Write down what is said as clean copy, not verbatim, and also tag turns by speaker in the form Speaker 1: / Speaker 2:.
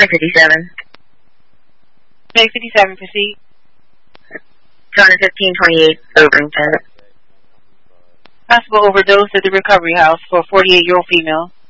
Speaker 1: 57.
Speaker 2: Meg 57, proceed.
Speaker 1: John 1528, Overington.
Speaker 2: Possible overdose at the recovery house for a 48-year-old female.